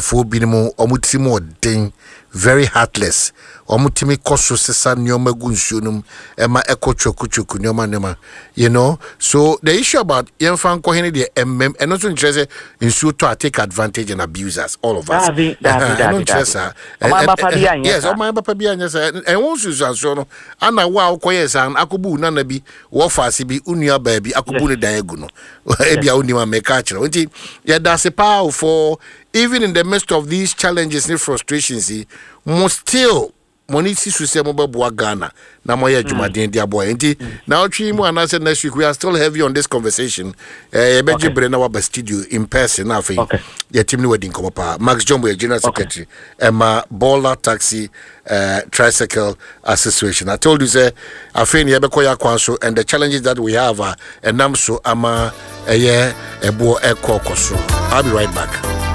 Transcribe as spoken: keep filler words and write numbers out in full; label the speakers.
Speaker 1: fo binimu omutimo den very heartless omutimi koso sesa nyoma gunsunum ema ekochoku choku nyoma nyoma you know. So the issue about yemfan ko hene de mm and also interest insu to take advantage and abuse us all of us.
Speaker 2: Davi, Davi, Davi, Davi.
Speaker 1: Yes, o my papa bia nyesa and won su so no ana wa akoye san akobu na na bi wo faase bi unua ba bi akobu ne dan egu no e bia oni ma meka kire nti ya da se power for even in the midst of these challenges and frustrations must still money si susem beboa Ghana na moye adwumaden dia boy nti na otwi mu anase next week we are still heavy on this conversation eh beje bre na wa studio in person na afei ya team ni wedding come pa Max Jombo general secretary Emma Bola Taxi uh, Tricycle Association. I told you say afei ni be koya kwanso and the challenges that we have uh, enam so ama eh ebo ekokoso. I'll be right back.